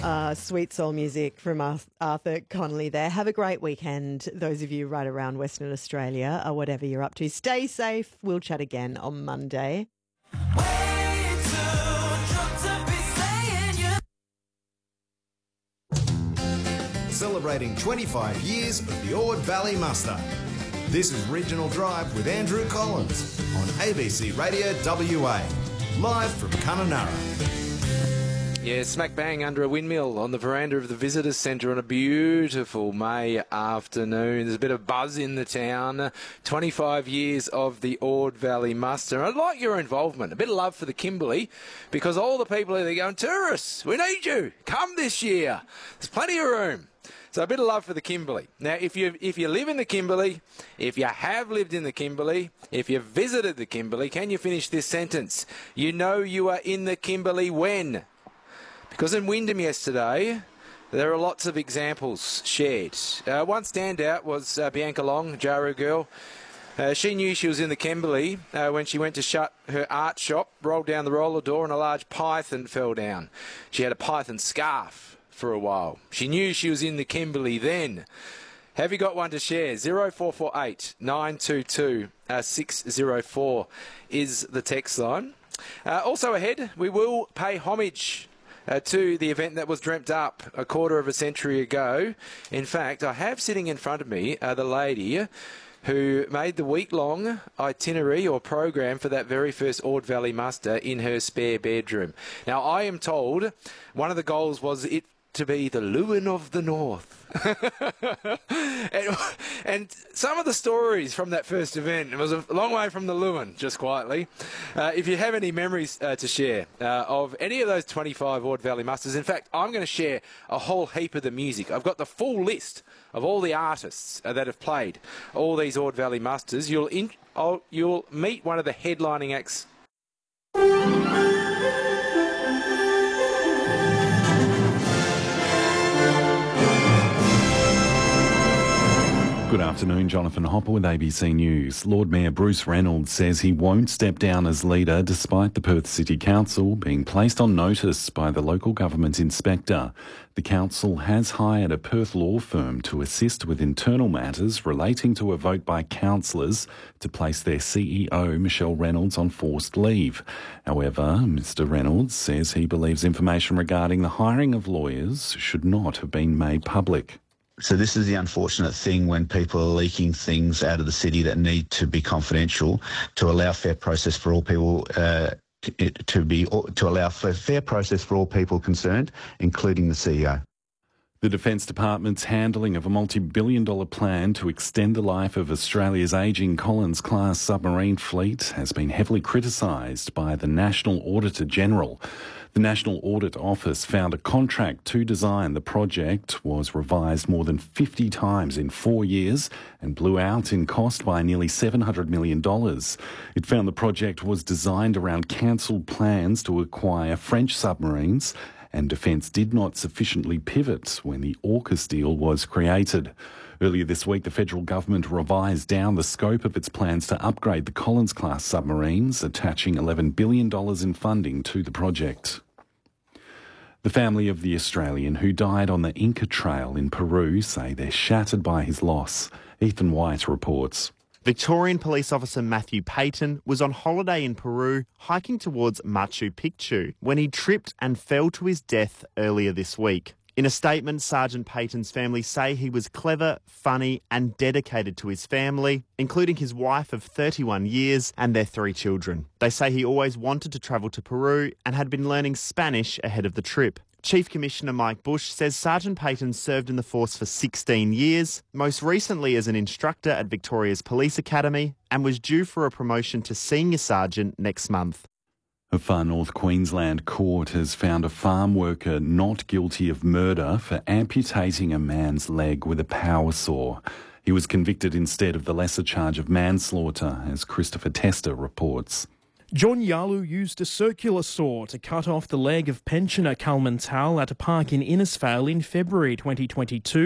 Sweet soul music from Arthur Connolly there. Have a great weekend, those of you right around Western Australia, or whatever you're up to. Stay safe. We'll chat again on Monday. Celebrating 25 years of the Ord Valley Muster. This is Regional Drive with Andrew Collins on ABC Radio WA, live from Kununurra. Yeah, smack bang under a windmill on the veranda of the Visitors Centre on a beautiful May afternoon. There's a bit of buzz in the town. 25 years of the Ord Valley Muster. I'd like your involvement, a bit of love for the Kimberley, because all the people are there going, tourists, we need you. Come this year. There's plenty of room. So a bit of love for the Kimberley. Now, if you live in the Kimberley, if you have lived in the Kimberley, if you've visited the Kimberley, can you finish this sentence? You know you are in the Kimberley when? Because in Wyndham yesterday, there are lots of examples shared. One standout was Bianca Long, Jaru girl. She knew she was in the Kimberley when she went to shut her art shop, rolled down the roller door and a large python fell down. She had a python scarf for a while. She knew she was in the Kimberley then. Have you got one to share? 0448 922 604 is the text line. Also ahead, we will pay homage to the event that was dreamt up a quarter of a century ago. In fact, I have sitting in front of me the lady who made the week-long itinerary or program for that very first Ord Valley Muster in her spare bedroom. Now, I am told one of the goals was it to be the Lewin of the North. and some of the stories from that first event, it was a long way from the Lewin, just quietly. If you have any memories to share of any of those 25 Ord Valley Musters, in fact, I'm going to share a whole heap of the music. I've got the full list of all the artists that have played all these Ord Valley Musters. You'll meet one of the headlining acts. Good afternoon, Jonathan Hopper with ABC News. Lord Mayor Bruce Reynolds says he won't step down as leader despite the Perth City Council being placed on notice by the local government inspector. The council has hired a Perth law firm to assist with internal matters relating to a vote by councillors to place their CEO, Michelle Reynolds, on forced leave. However, Mr Reynolds says he believes information regarding the hiring of lawyers should not have been made public. So this is the unfortunate thing when people are leaking things out of the city that need to be confidential to allow fair process for all people to allow for fair process for all people concerned, including the CEO. The Defence Department's handling of a multi-billion-dollar plan to extend the life of Australia's ageing Collins-class submarine fleet has been heavily criticised by the National Auditor-General. The National Audit Office found a contract to design the project was revised more than 50 times in 4 years and blew out in cost by nearly $700 million. It found the project was designed around cancelled plans to acquire French submarines, and Defence did not sufficiently pivot when the AUKUS deal was created. Earlier this week, the federal government revised down the scope of its plans to upgrade the Collins-class submarines, attaching $11 billion in funding to the project. The family of the Australian who died on the Inca Trail in Peru say they're shattered by his loss. Ethan White reports. Victorian police officer Matthew Payton was on holiday in Peru, hiking towards Machu Picchu, when he tripped and fell to his death earlier this week. In a statement, Sergeant Payton's family say he was clever, funny and dedicated to his family, including his wife of 31 years and their 3 children. They say he always wanted to travel to Peru and had been learning Spanish ahead of the trip. Chief Commissioner Mike Bush says Sergeant Payton served in the force for 16 years, most recently as an instructor at Victoria's Police Academy, and was due for a promotion to Senior Sergeant next month. A Far North Queensland court has found a farm worker not guilty of murder for amputating a man's leg with a power saw. He was convicted instead of the lesser charge of manslaughter, as Christopher Tester reports. John Yalu used a circular saw to cut off the leg of pensioner Kalman Tal at a park in Innisfail in February 2022.